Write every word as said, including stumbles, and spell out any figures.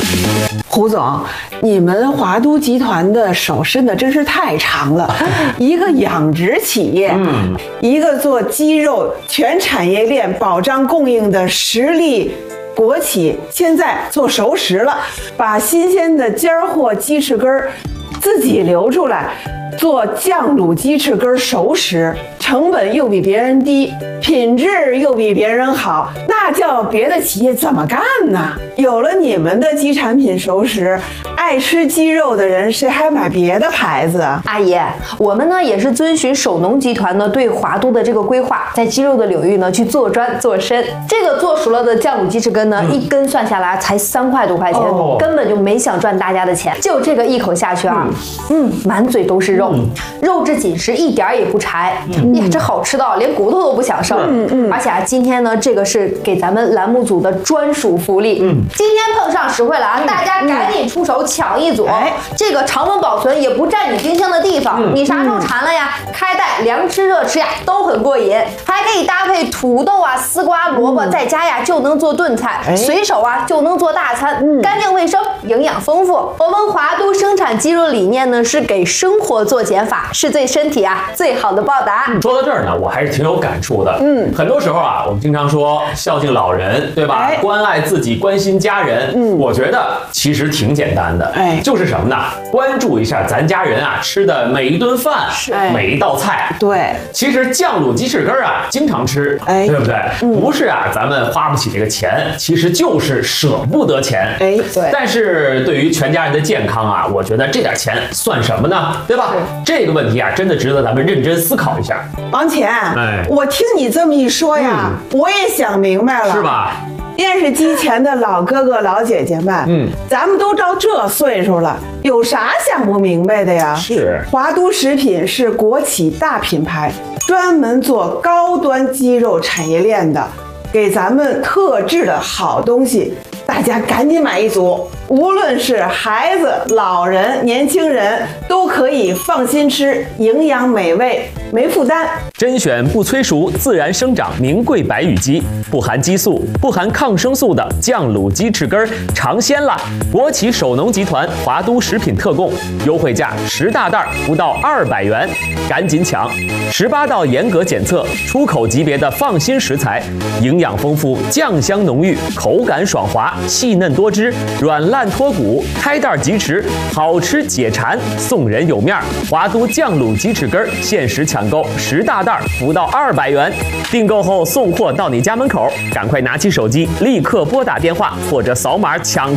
胡总，你们华都集团的手伸的真是太长了，一个养殖企业，嗯，一个做鸡肉全产业链保障供应的实力国企，现在做熟食了，把新鲜的尖货鸡翅根儿自己留出来，做酱卤鸡翅根熟食，成本又比别人低，品质又比别人好，那叫别的企业怎么干呢？有了你们的鸡产品熟食，爱吃鸡肉的人谁还买别的牌子啊？ 阿姨，我们呢也是遵循首农集团呢对华都的这个规划，在鸡肉的领域呢去做专做深。这个做熟了的酱卤鸡翅根呢，嗯、一根算下来才三块多块钱，哦、根本就没想赚大家的钱。就这个一口下去啊，嗯，满嘴都是肉，嗯、肉质紧实，一点也不柴。嗯、呀，这好吃到连骨头都不想剩。嗯嗯。而且啊，今天呢，这个是给咱们栏目组的专属福利。嗯。今天碰上实惠了啊，嗯、大家赶紧出手抢一组。哎，这个常温保存也不占你冰箱的地方，嗯、你啥时候馋了呀？开袋凉吃热吃呀，都很过瘾。还可以搭配土豆啊、丝瓜、萝卜，在家呀就能做炖菜，哎、随手啊就能做大餐，嗯、干净卫生，营养丰富。我们华都生产鸡肉理念呢是给生活做减法，是对身体啊最好的报答。 说到这儿呢，我还是挺有感触的。嗯，很多时候啊，我们经常说孝敬老人，对吧？哎、关爱自己，关心家人。嗯，我觉得其实挺简单的。哎，就是什么呢？关注一下咱家人啊吃的每一顿饭，是每一道菜。对，其实酱卤鸡翅根啊，经常吃，哎，对不对？嗯、不是啊，咱们花不起这个钱，其实就是舍不得钱。哎，对。但是对于全家人的健康啊，我觉得这点钱算什么呢？对吧？这个问题啊，真的值得咱们认真思考一下。 王乾，哎，我听你这么一说呀，嗯、我也想明白了， 是吧？ 电视机前的老哥哥老姐姐们，嗯，咱们都到这岁数了，有啥想不明白的呀？是，华都食品是国企大品牌，专门做高端鸡肉产业链的，给咱们特制的好东西，大家赶紧买一组。无论是孩子、老人、年轻人，都可以放心吃，营养美味，没负担。 甄选不催熟、自然生长名贵白羽鸡，不含激素、不含抗生素的酱卤鸡翅根尝鲜啦！国企首农集团华都食品特供，优惠价十大袋不到二百元，赶紧抢！十八道严格检测、出口级别的放心食材，营养丰富，酱香浓郁，口感爽滑，细嫩多汁，软烂脱骨，开袋即食，好吃解馋，送人有面。华都酱卤鸡翅根限时抢购十大袋不到二百元，订购后送货到你家门口，赶快拿起手机立刻拨打电话或者扫码抢。